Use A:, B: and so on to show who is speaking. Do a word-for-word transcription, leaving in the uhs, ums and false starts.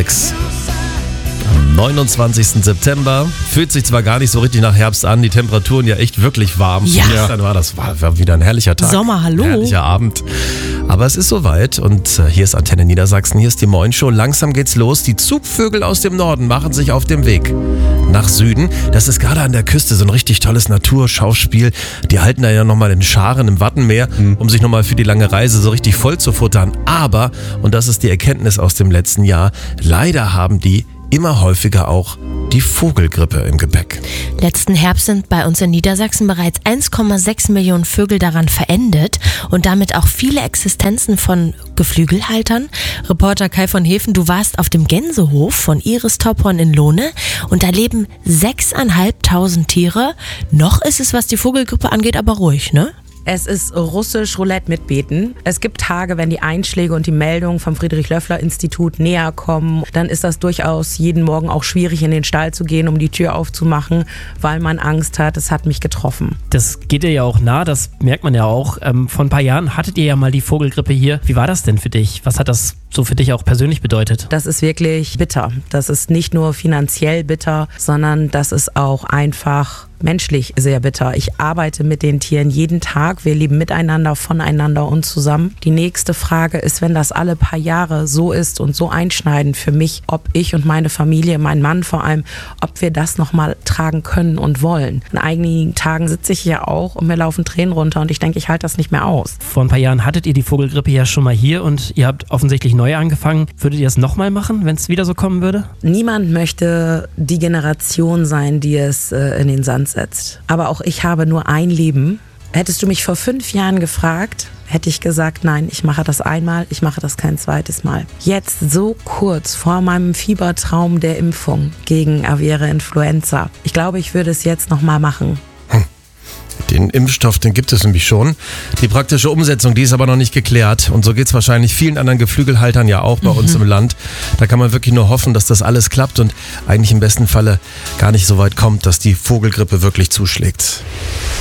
A: sechs. Am neunundzwanzigsten September. Fühlt sich zwar gar nicht so richtig nach Herbst an, die Temperaturen ja echt wirklich warm.
B: Ja.
A: Gestern war das war, war wieder ein herrlicher Tag.
B: Sommer, hallo.
A: Ein herrlicher Abend. Aber es ist soweit und äh, hier ist Antenne Niedersachsen, hier ist die Moin-Show. Langsam geht's los. Die Zugvögel aus dem Norden machen sich auf den Weg nach Süden. Das ist gerade an der Küste so ein richtig tolles Naturschauspiel. Die halten da ja nochmal in Scharen im Wattenmeer, mhm. um sich nochmal für die lange Reise so richtig voll zu futtern. Aber, und das ist die Erkenntnis aus dem letzten Jahr, leider haben die immer häufiger auch die Vogelgrippe im Gepäck.
B: Letzten Herbst sind bei uns in Niedersachsen bereits eins Komma sechs Millionen Vögel daran verendet und damit auch viele Existenzen von Geflügelhaltern. Reporter Kai von Hefen, du warst auf dem Gänsehof von Iris Topphorn in Lohne und da leben sechstausendfünfhundert Tiere. Noch ist es, was die Vogelgrippe angeht, aber ruhig, ne?
C: Es ist russisch Roulette mit Beeten. Es gibt Tage, wenn die Einschläge und die Meldungen vom Friedrich-Löffler-Institut näher kommen, dann ist das durchaus jeden Morgen auch schwierig, in den Stall zu gehen, um die Tür aufzumachen, weil man Angst hat, es hat mich getroffen.
D: Das geht dir ja auch nah, das merkt man ja auch. Ähm, vor ein paar Jahren hattet ihr ja mal die Vogelgrippe hier. Wie war das denn für dich? Was hat das so für dich auch persönlich bedeutet?
C: Das ist wirklich bitter. Das ist nicht nur finanziell bitter, sondern das ist auch einfach menschlich sehr bitter. Ich arbeite mit den Tieren jeden Tag. Wir leben miteinander, voneinander und zusammen. Die nächste Frage ist, wenn das alle paar Jahre so ist und so einschneidend für mich, ob ich und meine Familie, mein Mann vor allem, ob wir das nochmal tragen können und wollen. An einigen Tagen sitze ich hier auch und mir laufen Tränen runter und ich denke, ich halte das nicht mehr aus.
D: Vor ein paar Jahren hattet ihr die Vogelgrippe ja schon mal hier und ihr habt offensichtlich neu angefangen. Würdet ihr es nochmal machen, wenn es wieder so kommen würde?
C: Niemand möchte die Generation sein, die es äh, in den Sand setzt. Aber auch ich habe nur ein Leben. Hättest du mich vor fünf Jahren gefragt, hätte ich gesagt, nein, ich mache das einmal, ich mache das kein zweites Mal. Jetzt so kurz vor meinem Fiebertraum der Impfung gegen Aviäre Influenza. Ich glaube, ich würde es jetzt nochmal machen.
A: Den Impfstoff, den gibt es nämlich schon. Die praktische Umsetzung, die ist aber noch nicht geklärt. Und so geht es wahrscheinlich vielen anderen Geflügelhaltern ja auch bei mhm. uns im Land. Da kann man wirklich nur hoffen, dass das alles klappt und eigentlich im besten Falle gar nicht so weit kommt, dass die Vogelgrippe wirklich zuschlägt.